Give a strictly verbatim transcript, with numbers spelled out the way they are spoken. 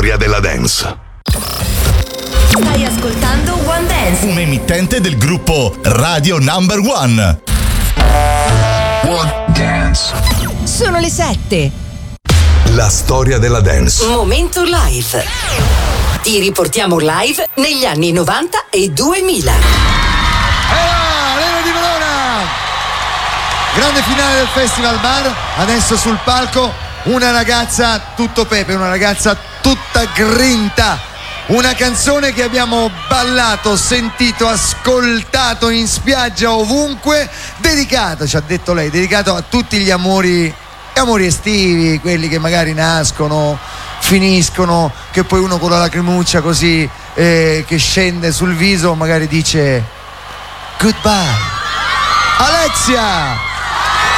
storia della dance. Stai ascoltando One Dance, un emittente del gruppo Radio Number One. One Dance. sono le sette. La storia della dance. Momento live. Ti riportiamo live negli anni novanta e duemila. Ah, Leno di Verona! Grande finale del Festival Bar. Adesso sul palco una ragazza tutto pepe, una ragazza tutta grinta. Una canzone che abbiamo ballato, sentito, ascoltato in spiaggia ovunque, dedicato, ci ha detto lei, dedicato a tutti gli amori, amori estivi, quelli che magari nascono, finiscono, che poi uno con la lacrimuccia così eh, che scende sul viso magari dice goodbye. Alexia!